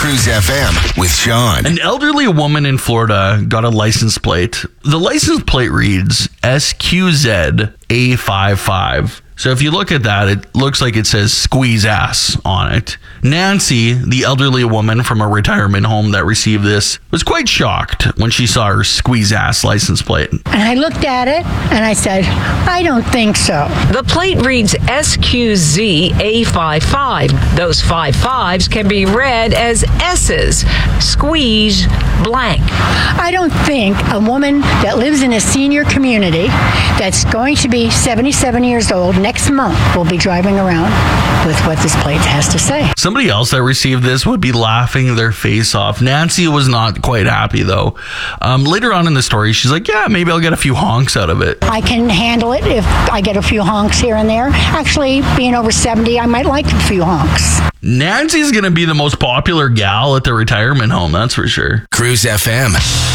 Cruise FM with Sean. An elderly woman in Florida got a license plate. The license plate reads SQZ-A55. So if you look at that, it looks like it says squeeze ass on it. Nancy, the elderly woman from a retirement home that received this, was quite shocked when she saw her squeeze ass license plate. And I looked at it and I said, I don't think so. The plate reads SQZ-A55. Those 55s can be read as S's. Squeeze blank. I don't think a woman that lives in a senior community that's going to be 77 years old next month will be driving around with what this plate has to say. Somebody else that received this would be laughing their face off. Nancy was not quite happy, though. Later on in the story, she's like, yeah, maybe I'll get a few honks out of it. I can handle it if I get a few honks here and there. Actually, being over 70, I might like a few honks. Nancy's going to be the most popular gal at the retirement home, that's for sure. Cruise FM.